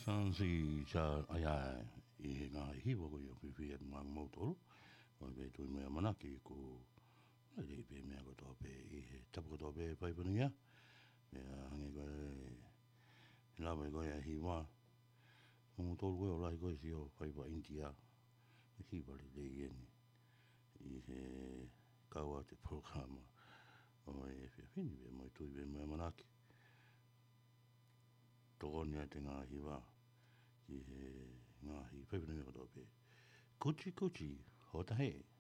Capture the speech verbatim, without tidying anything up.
Sansi sa aya I ngā hiwa ko i whiwhi at mga mautoro. O pe tui mea manaki ko ai rei pe mea ko tō pe I he tapu ko tō pe whaipaningia. Mea hangi koe e lawa I koe a hiwa. Mungu tōru koe o lahi koe si o whaipa India. I hiwa li rei eni. I he kaua te programa. O e whiawhini pe mo I tui pe mea manaki. Tōkonia te ngā hiwa. I he ngā hi whaipaningia ko tō pe. Kuchi kuchi, ho tahe.